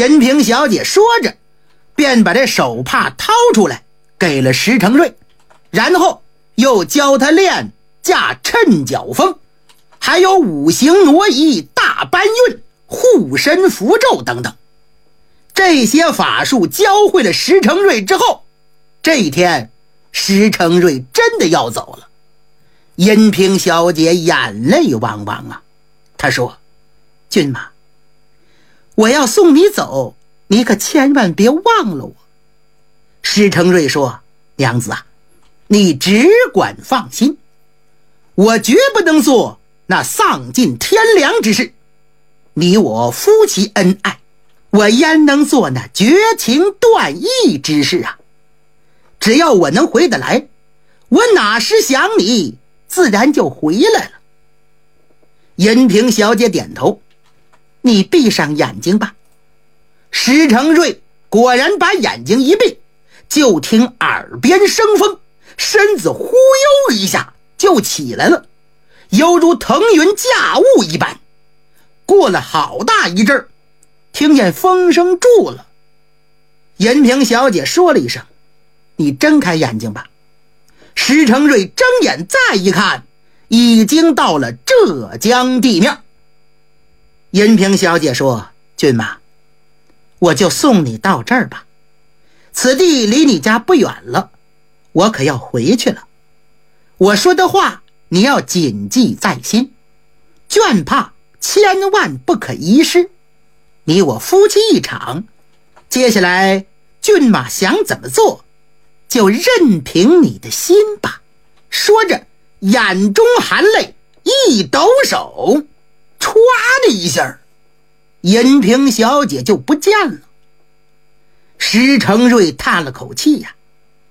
银萍小姐说着，便把这手帕掏出来给了石成瑞，然后又教他练架抻脚风，还有五行挪移、大搬运、护身符咒等等。这些法术教会了石成瑞之后，这一天石成瑞真的要走了。银萍小姐眼泪汪汪啊，她说：骏马，我要送你走，你可千万别忘了我。石成瑞说：娘子啊，你只管放心，我绝不能做那丧尽天良之事。你我夫妻恩爱，我焉能做那绝情断义之事啊？只要我能回得来，我哪时想你，自然就回来了。银萍小姐点头：你闭上眼睛吧。石成瑞果然把眼睛一闭，就听耳边生风，身子忽悠一下就起来了，犹如腾云驾雾一般。过了好大一阵儿，听见风声住了。银萍小姐说了一声：你睁开眼睛吧。石成瑞睁眼再一看，已经到了浙江地面。银萍小姐说：骏马，我就送你到这儿吧，此地离你家不远了，我可要回去了。我说的话你要谨记在心，倦怕千万不可遗失。你我夫妻一场，接下来骏马想怎么做，就任凭你的心吧。说着眼中含泪，一抖手，歘的一下，银萍小姐就不见了。石成瑞叹了口气呀，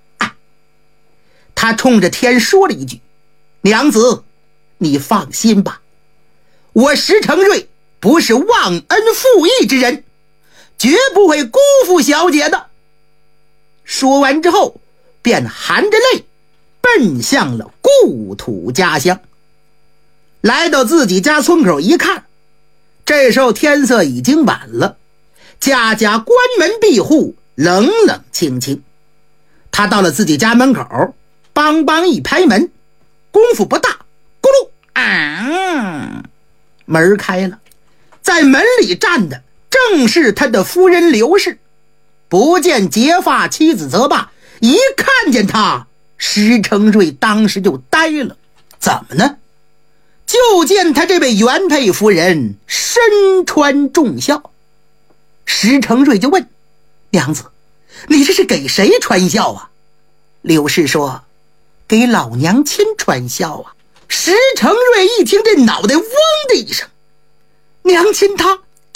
他冲着天说了一句：娘子，你放心吧，我石成瑞不是忘恩负义之人，绝不会辜负小姐的。说完之后，便含着泪奔向了故土家乡。来到自己家村口一看，这时候天色已经晚了，家家关门闭户，冷冷清清。他到了自己家门口，梆梆一拍门，功夫不大，咕噜门开了。在门里站的正是他的夫人刘氏。不见结发妻子则罢，一看见他，石成瑞当时就呆了。怎么呢？就见他这位原配夫人身穿重孝。石成瑞就问：娘子，你这是给谁穿孝啊？刘氏说：给老娘亲穿孝啊。石成瑞一听，这脑袋嗡的一声，娘亲她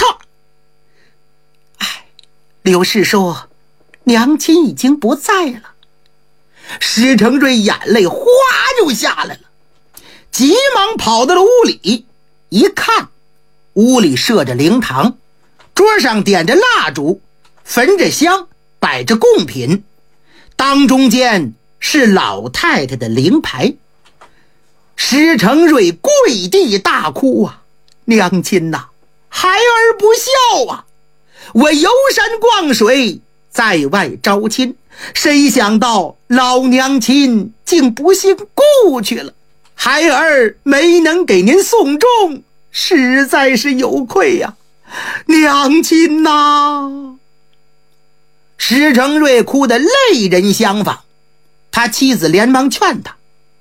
刘氏说：娘亲已经不在了。石成瑞眼泪哗就下来了，急忙跑到了屋里，一看，屋里设着灵堂，桌上点着蜡烛，焚着香，摆着贡品，当中间是老太太的灵牌。石成瑞跪地大哭啊：娘亲呐，孩儿不孝啊！我游山逛水，在外招亲，谁想到老娘亲竟不幸故去了，孩儿没能给您送终，实在是有愧呀，娘亲呐！石成瑞哭得泪人相访，他妻子连忙劝他：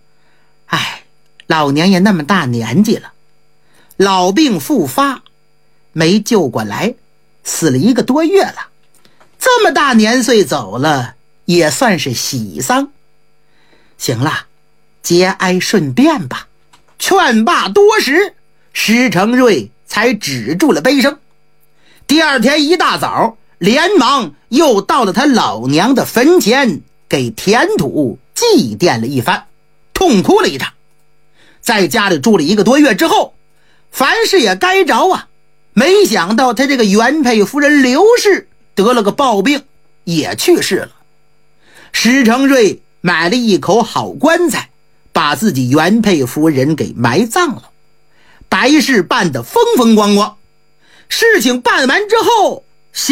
老娘也那么大年纪了，老病复发，没救过来，死了1个多月了，这么大年岁走了，也算是喜丧。行了，节哀顺变吧。劝罢多时，石成瑞才止住了悲声。第二天一大早，连忙又到了他老娘的坟前，给填土祭奠了一番，痛哭了一场。在家里住了1个多月之后，凡事也该着啊，没想到他这个原配夫人刘氏得了个暴病，也去世了。石成瑞买了一口好棺材，把自己原配夫人给埋葬了，白事办得风风光光。事情办完之后，